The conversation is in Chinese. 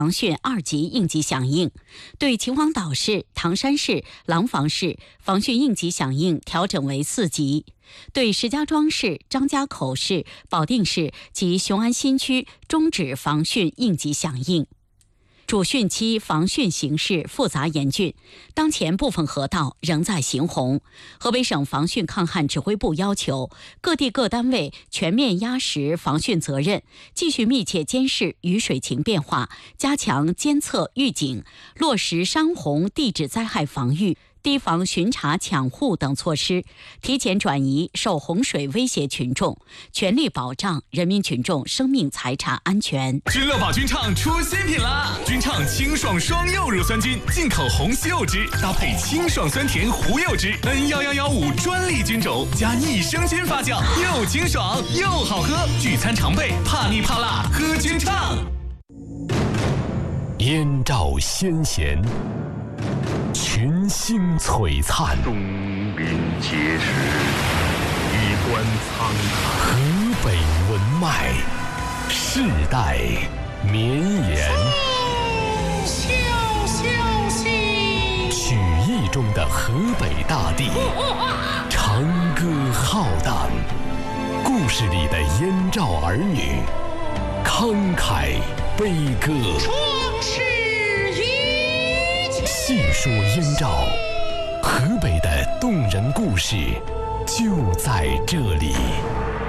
防汛2级应急响应，对秦皇岛市、唐山市、廊坊市防汛应急响应调整为4级，对石家庄市、张家口市、保定市及雄安新区终止防汛应急响应。主汛期防汛形势复杂严峻，当前部分河道仍在行洪。河北省防汛抗旱指挥部要求各地各单位全面压实防汛责任，继续密切监视雨水情变化，加强监测预警，落实山洪地质灾害防御、堤防巡查抢护等措施，提前转移受洪水威胁群众，全力保障人民群众生命财产安全。 君乐宝菌畅出新品啦！菌畅清爽双柚乳酸菌，进口红西柚汁搭配清爽酸甜胡柚汁 ，N11115专利菌种加益生菌发酵，又清爽又好喝，聚餐常备，怕腻怕辣喝菌畅。 燕赵先贤，群星璀璨， 东临碣石，衣冠苍苍。 河北文脉，世代绵延。曲艺中的河北大地，长歌浩荡；故事里的燕赵儿女，慷慨悲歌。细说燕赵，河北的动人故事就在这里。